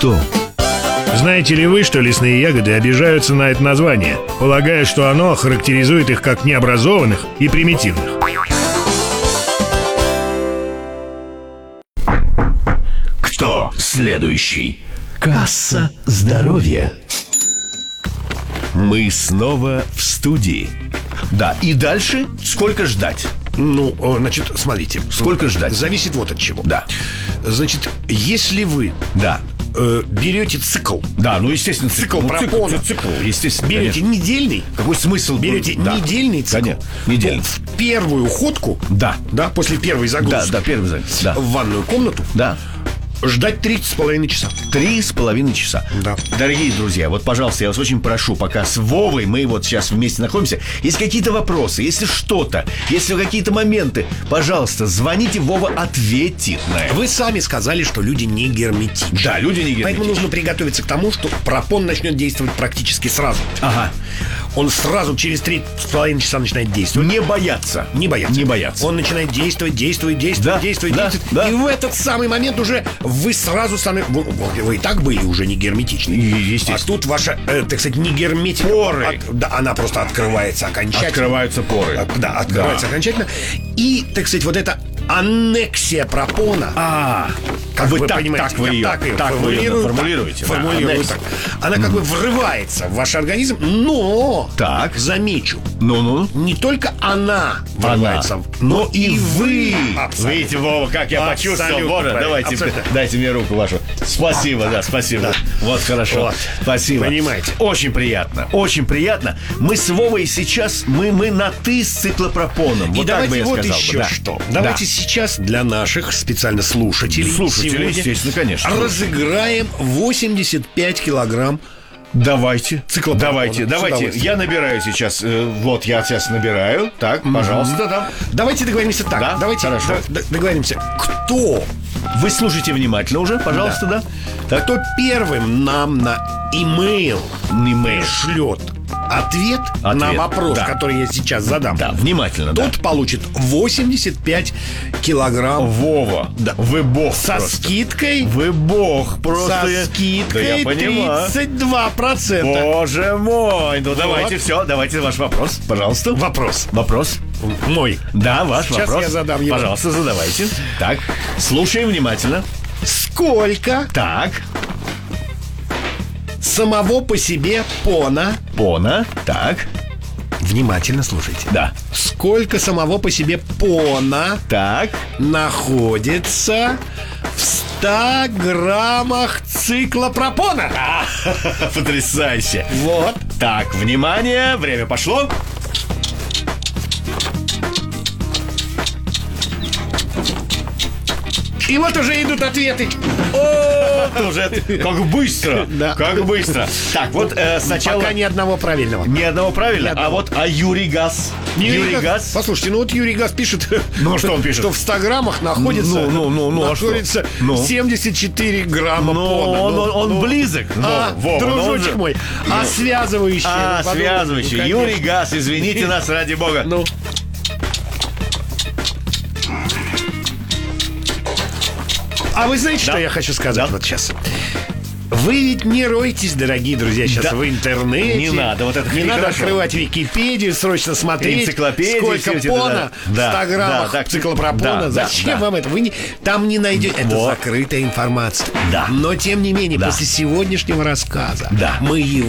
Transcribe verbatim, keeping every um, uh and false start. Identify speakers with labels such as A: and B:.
A: Кто?
B: Знаете ли вы, что лесные ягоды обижаются на это название, полагая, что оно характеризует их как необразованных и примитивных?
A: Кто следующий? Касса здоровья. Мы снова в студии. Да, и дальше сколько ждать?
C: Ну, значит, смотрите.
A: Сколько ждать?
C: Зависит вот от чего.
A: Да.
C: Значит, если вы
A: Да.
C: э, берете цикл,
A: Да, ну естественно
C: Цикл
A: ну,
C: пропона.
A: Цикл, цикл, естественно.
C: берете
A: конечно.
C: недельный,
A: Какой смысл?
C: берете
A: Да.
C: недельный цикл,
A: Конечно, недельный.
C: то в первую ходку,
A: Да.
C: да, после первой
A: Да,
C: загрузки,
A: да, первый занятие. Да.
C: в ванную комнату,
A: Да.
C: ждать тридцать с половиной часа.
A: Три с половиной часа.
C: Да.
A: Дорогие друзья, вот, пожалуйста, я вас очень прошу, пока с Вовой мы вот сейчас вместе находимся, если какие-то вопросы, если что-то, если какие-то моменты, пожалуйста, звоните, Вова ответит на это.
C: Вы сами сказали, что люди не герметичны.
A: Да, люди не
C: Поэтому
A: герметичны.
C: нужно приготовиться к тому, что пропон начнет действовать практически сразу.
A: Ага.
C: Он сразу через три с половиной часа начинает действовать.
A: Не бояться.
C: Не бояться.
A: Не бояться.
C: Он начинает действовать, действовать, действовать,
A: Да,
C: действовать,
A: да,
C: действовать.
A: да.
C: И в этот самый момент уже вы сразу сами... Вы, вы- вы и так были уже не герметичны.
A: И- естественно.
C: А тут ваша, э, так сказать, не герметика...
A: Поры.
C: от- да, она просто открывается окончательно.
A: Открываются поры.
C: А, Да, открывается
A: Да.
C: окончательно. И, так сказать, вот эта аннексия пропона...
A: А,
C: Как
A: вы
C: вы
A: так,
C: понимаете,
A: так вы
C: я
A: ее,
C: так ее
A: так вы ее
C: формулирую,
A: формулируете.
C: так,
A: да,
C: формулирую
A: аннексия.
C: так. Она как бы врывается в ваш организм, но...
A: Так.
C: Замечу.
A: Ну-ну.
C: Не только она врывается,
A: Она.
C: но и вы.
A: Абсолютно. Видите, Вова, как я
C: Абсолютно
A: почувствовал. Боже,
C: правильно.
A: давайте,
C: Абсолютно.
A: дайте мне руку вашу. Спасибо, да, спасибо.
C: Да.
A: Вот, хорошо.
C: Вот.
A: Спасибо.
C: Понимаете.
A: Очень приятно, очень приятно. Мы с Вовой сейчас, мы, мы на «ты» с циклопропоном.
C: И
A: Вот так бы
C: давайте
A: я
C: вот
A: сказал бы,
C: еще
A: да.
C: что.
A: Да.
C: Давайте сейчас для наших специально слушателей,
A: Слушателей,
C: сегодня
A: естественно, конечно.
C: разыграем восемьдесят пять килограмм.
A: Давайте,
C: Циклопропона.
A: давайте,
C: С
A: давайте.
C: удовольствием.
A: Я набираю сейчас, э, вот я сейчас набираю. Так, пожалуйста, да.
C: Давайте договоримся так.
A: Да,
C: Давайте
A: хорошо.
C: д- д- договоримся. Кто,
A: Вы слушайте внимательно уже, пожалуйста, да. Так,
C: кто первым нам на имейл
A: имейл.
C: шлет ответ, на
A: Ответ,
C: вопрос,
A: да.
C: который я сейчас задам,
A: Да, внимательно, да.
C: тот получит восемьдесят пять килограмм
A: Вова,
C: Да.
A: вы бог
C: со
A: просто.
C: скидкой.
A: Вы бог просто.
C: Со
A: Да я
C: скидкой
A: понимаю.
C: тридцать два процента.
A: Боже мой. Ну давайте все, давайте ваш вопрос, пожалуйста.
C: Вопрос
A: Вопрос.
C: мой.
A: Да, ваш
C: Сейчас
A: вопрос.
C: я задам его.
A: Пожалуйста, задавайте. Так, слушаем внимательно.
C: Сколько
A: Так,
C: самого по себе пона...
A: пона. Так,
C: Внимательно слушайте.
A: да.
C: Сколько самого по себе пона
A: Так.
C: находится в ста граммах циклопропона?
A: Потрясающе.
C: Вот.
A: Так, внимание, время пошло.
C: И вот уже идут ответы.
A: О, уже как быстро.
C: Да.
A: Как быстро. Так, вот э, сначала
C: Пока ни одного правильного.
A: ни одного правильно.
C: Ни одного.
A: А вот, а Юрий Газ? Юрий Газ?
C: Послушайте, ну вот Юрий Газ пишет,
A: Ну, что он пишет?
C: что в ста граммах находится,
A: Ну, ну, ну, ну, а что?
C: находится
A: Ну.
C: семьдесят четыре грамма
A: Ну,
C: пона.
A: он, он, он
C: ну.
A: близок.
C: А,
A: Вова, но он
C: дружочек
A: же-
C: мой, а связывающий?
A: А,
C: ну, подумай,
A: связывающий.
C: ну,
A: Юрий
C: конечно.
A: Газ, извините нас, ради бога.
C: Ну, а вы знаете,
A: Да.
C: что я хочу сказать
A: Да.
C: вот сейчас? Вы ведь не ройтесь, дорогие друзья, сейчас
A: Да.
C: в интернете.
A: Не надо, вот это
C: Не надо
A: хорошо.
C: открывать Википедию, срочно смотреть,
A: Энциклопедии
C: сколько
A: все эти,
C: пона
A: да, да.
C: в ста граммах
A: Да, так,
C: циклопропона.
A: да, да,
C: Зачем
A: да.
C: вам это? Вы не, там не найдете. Это
A: Вот.
C: закрытая информация.
A: Да.
C: Но, тем не менее,
A: Да.
C: после сегодняшнего рассказа
A: Да.
C: мы его